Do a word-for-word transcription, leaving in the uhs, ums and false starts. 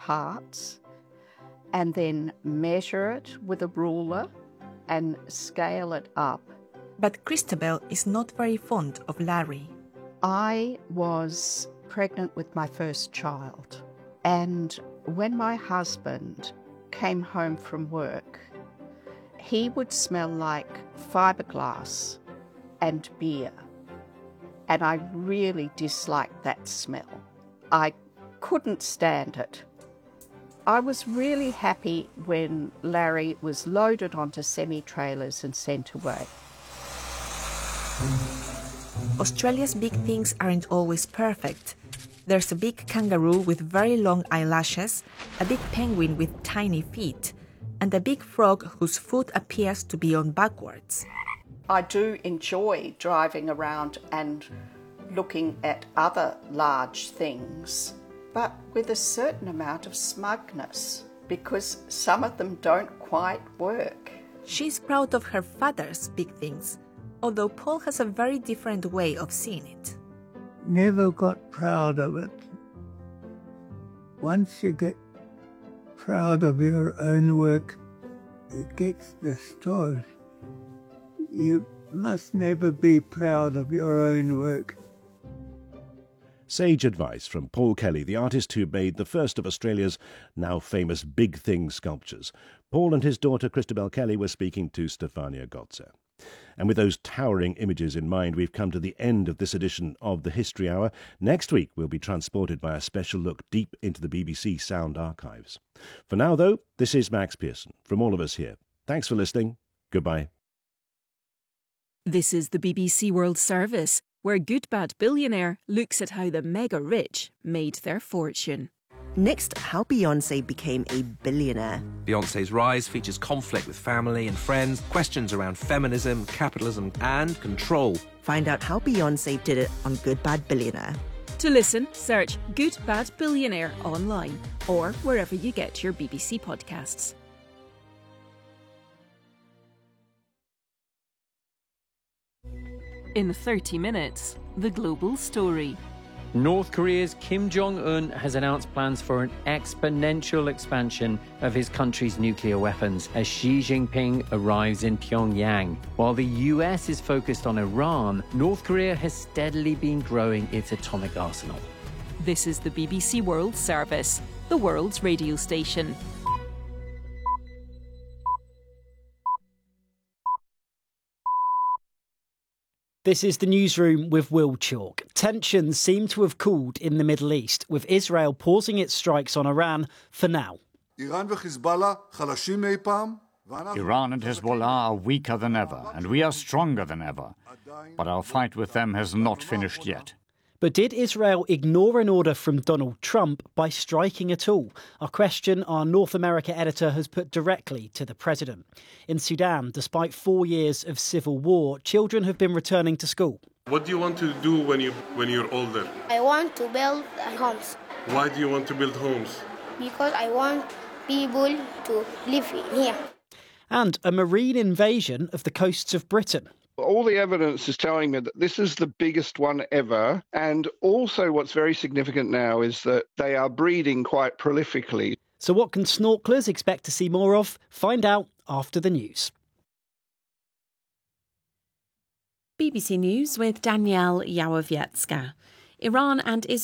parts and then measure it with a ruler and scale it up. But Christabel is not very fond of Larry. I was pregnant with my first child, and when my husband came home from work, he would smell like fiberglass and beer, and I really disliked that smell. I couldn't stand it. I was really happy when Larry was loaded onto semi-trailers and sent away. Australia's big things aren't always perfect. There's a big kangaroo with very long eyelashes, a big penguin with tiny feet, and a big frog whose foot appears to be on backwards. I do enjoy driving around and looking at other large things, but with a certain amount of smugness, because some of them don't quite work. She's proud of her father's big things, although Paul has a very different way of seeing it. Never got proud of it. Once you get proud of your own work, it gets distorted. You must never be proud of your own work. Sage advice from Paul Kelly, the artist who made the first of Australia's now famous Big Thing sculptures. Paul and his daughter Christabel Kelly were speaking to Stefania Gotze. And with those towering images in mind, we've come to the end of this edition of the History Hour. Next week, we'll be transported by a special look deep into the B B C sound archives. For now, though, this is Max Pearson from all of us here. Thanks for listening. Goodbye. This is the B B C World Service, where Good Bad Billionaire looks at how the mega rich made their fortune. Next, how Beyoncé became a billionaire. Beyoncé's rise features conflict with family and friends, questions around feminism, capitalism and control. Find out how Beyoncé did it on Good Bad Billionaire. To listen, search Good Bad Billionaire online or wherever you get your B B C podcasts. In thirty minutes, the global story. North Korea's Kim Jong-un has announced plans for an exponential expansion of his country's nuclear weapons as Xi Jinping arrives in Pyongyang. While the U S is focused on Iran, North Korea has steadily been growing its atomic arsenal. This is the B B C World Service, the world's radio station. This is the newsroom with Will Chalk. Tensions seem to have cooled in the Middle East, with Israel pausing its strikes on Iran for now. Iran and Hezbollah are weaker than ever, and we are stronger than ever. But our fight with them has not finished yet. But did Israel ignore an order from Donald Trump by striking at all? A question our North America editor has put directly to the president. In Sudan, despite four years of civil war, children have been returning to school. What do you want to do when you when you're older? I want to build homes. Why do you want to build homes? Because I want people to live here. And a marine invasion of the coasts of Britain. All the evidence is telling me that this is the biggest one ever. And also what's very significant now is that they are breeding quite prolifically. So what can snorkelers expect to see more of? Find out after the news. B B C News with Danielle Yawowiecka. Iran and Israel